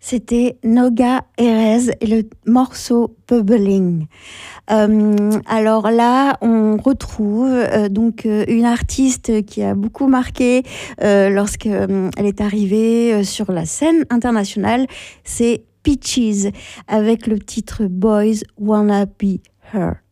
C'était Noga Erez et le morceau Bubbling. Alors là, on retrouve donc une artiste qui a beaucoup marqué lorsqu'elle est arrivée sur la scène internationale. C'est Peaches avec le titre Boys Wanna Be Her.